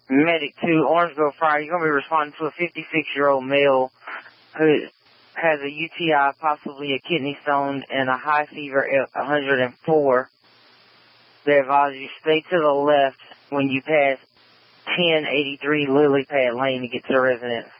Medic 2, Orange Grove Fire. You're going to be responding to a 56-year-old male who has a UTI, possibly a kidney stone, and a high fever at 104. They advise you stay to the left when you pass 1083 Lily Pad Lane to get to the residence.